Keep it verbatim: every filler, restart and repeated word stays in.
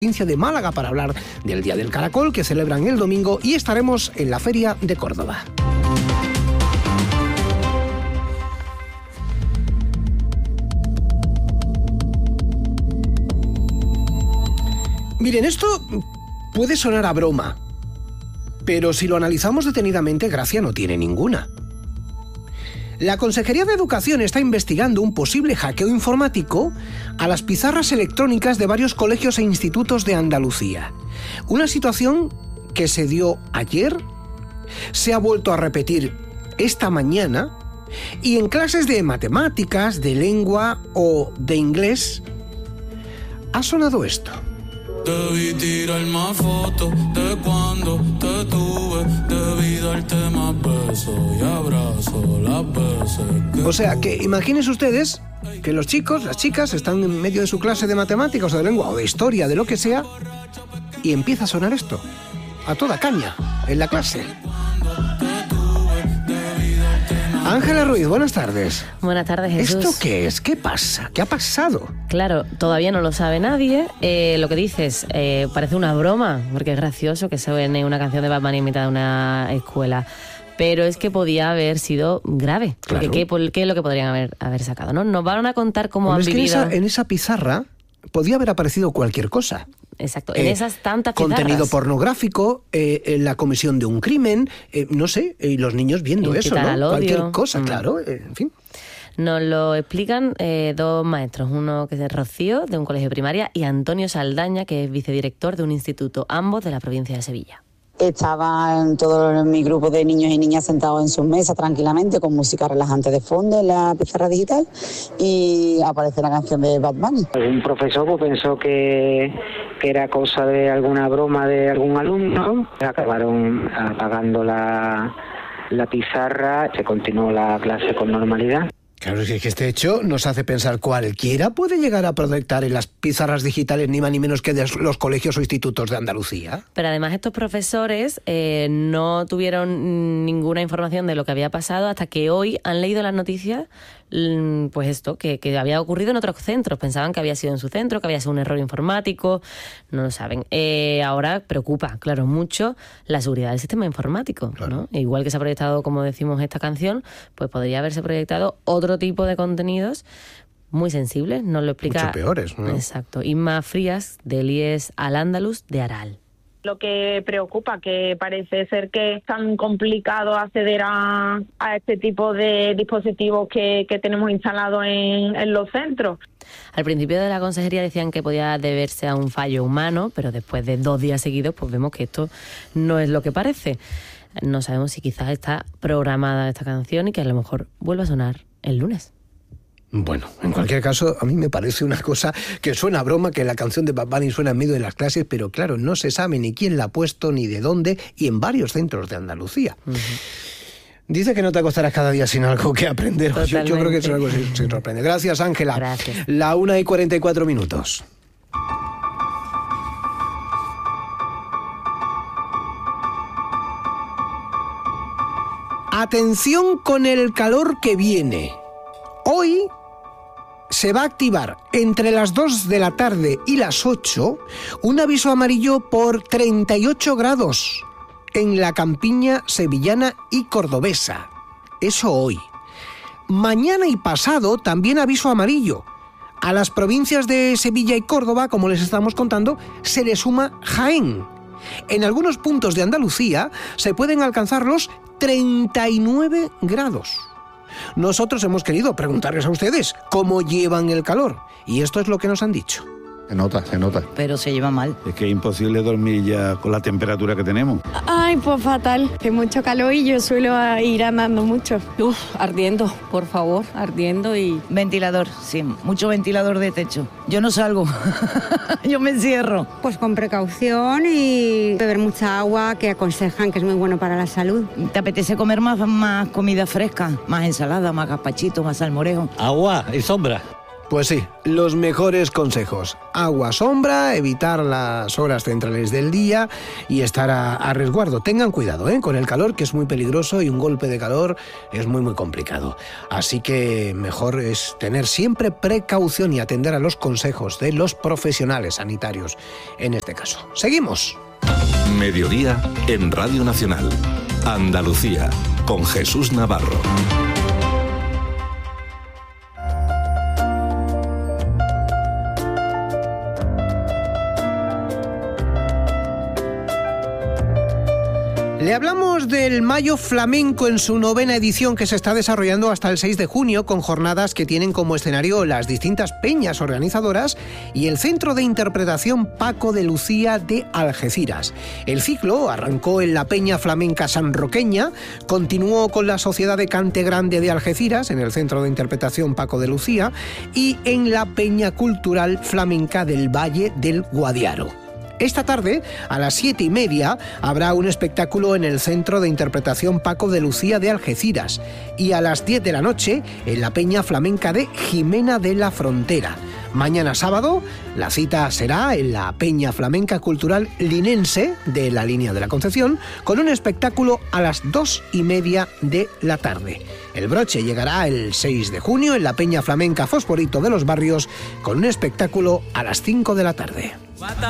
provincia de Málaga para hablar del Día del Caracol que celebran el domingo y estaremos en la Feria de Córdoba. Miren, esto puede sonar a broma, pero si lo analizamos detenidamente, gracia no tiene ninguna. La Consejería de Educación está investigando un posible hackeo informático a las pizarras electrónicas de varios colegios e institutos de Andalucía. Una situación que se dio ayer, se ha vuelto a repetir esta mañana y en clases de matemáticas, de lengua o de inglés ha sonado esto. Debí tirar más fotos de cuando te tuve, debí darte más besos y abrazos las veces que... O sea, que imagínense ustedes que los chicos, las chicas, están en medio de su clase de matemáticas o de lengua o de historia, de lo que sea, y empieza a sonar esto, a toda caña, en la clase. Ángela Ruiz, buenas tardes. Buenas tardes, Jesús. ¿Esto qué es? ¿Qué pasa? ¿Qué ha pasado? Claro, todavía no lo sabe nadie. Eh, lo que dices eh, parece una broma, porque es gracioso que suene una canción de Bad Bunny en mitad de una escuela. Pero es que podía haber sido grave. Porque Claro. ¿qué, por- ¿qué es lo que podrían haber, haber sacado? ¿No? Nos van a contar cómo Hombre, han es que en vivido... esa, en esa pizarra podía haber aparecido cualquier cosa. Exacto, en Eh, esas tantas pizarras. Contenido pornográfico, eh, en la comisión de un crimen, eh, no sé, y los niños viendo eso, Incitar ¿no? al odio. Cualquier cosa, Mm. claro, eh, en fin. Nos lo explican eh, dos maestros, uno que es Rocío, de un colegio de primaria, y Antonio Saldaña, que es vicedirector de un instituto, ambos de la provincia de Sevilla. Estaban todos mi grupo de niños y niñas sentados en sus mesas tranquilamente con música relajante de fondo en la pizarra digital y aparece la canción de Bad Bunny. Un profesor pues, pensó que, que era cosa de alguna broma de algún alumno. Acabaron apagando la, la pizarra, se continuó la clase con normalidad. Claro, es que este hecho nos hace pensar cualquiera puede llegar a proyectar en las pizarras digitales ni más ni menos que de los colegios o institutos de Andalucía. Pero además estos profesores eh, no tuvieron ninguna información de lo que había pasado hasta que hoy han leído las noticias, mm, pues esto, que, que había ocurrido en otros centros. Pensaban que había sido en su centro, que había sido un error informático, no lo saben. Eh, ahora preocupa, claro, mucho la seguridad del sistema informático, Claro. ¿no? Igual que se ha proyectado, como decimos, esta canción, pues podría haberse proyectado otro tipo de contenidos muy sensibles, nos lo explica... Mucho peores, ¿no? Exacto. Inma Frías, del I E S Al-Ándalus de Aral. Lo que preocupa, que parece ser que es tan complicado acceder a, a este tipo de dispositivos que, que tenemos instalados en, en los centros. Al principio de la consejería decían que podía deberse a un fallo humano, pero después de dos días seguidos pues vemos que esto no es lo que parece. No sabemos si quizás está programada esta canción y que a lo mejor vuelva a sonar el lunes. Bueno, en cualquier caso, a mí me parece una cosa que suena a broma, que la canción de Bad Bunny suena en medio de las clases, pero claro, no se sabe ni quién la ha puesto, ni de dónde, y en varios centros de Andalucía. Uh-huh. Dice que no te acostarás cada día sin algo que aprender. Yo, yo creo que eso es algo que se sorprende. Gracias, Ángela. Gracias. La una y cuarenta y cuatro minutos. Atención con el calor que viene. Hoy se va a activar entre las dos de la tarde y las ocho un aviso amarillo por treinta y ocho grados en la campiña sevillana y cordobesa. Eso hoy. Mañana y pasado también aviso amarillo. A las provincias de Sevilla y Córdoba, como les estamos contando, se le suma Jaén. En algunos puntos de Andalucía se pueden alcanzar los treinta y nueve grados. Nosotros hemos querido preguntarles a ustedes cómo llevan el calor, y esto es lo que nos han dicho. Se nota, se nota. Pero se lleva mal. Es que es imposible dormir ya con la temperatura que tenemos. Ay, pues fatal, que mucho calor y yo suelo ir andando mucho. Uf, ardiendo, por favor, ardiendo y... Ventilador, sí, mucho ventilador de techo. Yo no salgo, yo me encierro. Pues con precaución y beber mucha agua, que aconsejan que es muy bueno para la salud. ¿Te apetece comer más, más comida fresca? Más ensalada, más gazpachito, más salmorejo. Agua y sombra. Pues sí, los mejores consejos. Agua, sombra, evitar las horas centrales del día y estar a, a resguardo. Tengan cuidado, ¿eh? Con el calor, que es muy peligroso, y un golpe de calor es muy, muy complicado. Así que mejor es tener siempre precaución y atender a los consejos de los profesionales sanitarios en este caso. Seguimos. Mediodía en Radio Nacional. Andalucía, con Jesús Navarro. Le hablamos del Mayo Flamenco en su novena edición, que se está desarrollando hasta el seis de junio, con jornadas que tienen como escenario las distintas peñas organizadoras y el Centro de Interpretación Paco de Lucía de Algeciras. El ciclo arrancó en la Peña Flamenca Sanroqueña, continuó con la Sociedad de Cante Grande de Algeciras, en el Centro de Interpretación Paco de Lucía, y en la Peña Cultural Flamenca del Valle del Guadiaro. Esta tarde, a las siete y media, habrá un espectáculo en el Centro de Interpretación Paco de Lucía de Algeciras y a las diez de la noche en la Peña Flamenca de Jimena de la Frontera. Mañana sábado, la cita será en la Peña Flamenca Cultural Linense de la Línea de la Concepción, con un espectáculo a las dos y media de la tarde. El broche llegará el seis de junio en la Peña Flamenca Fosforito de los Barrios, con un espectáculo a las cinco de la tarde.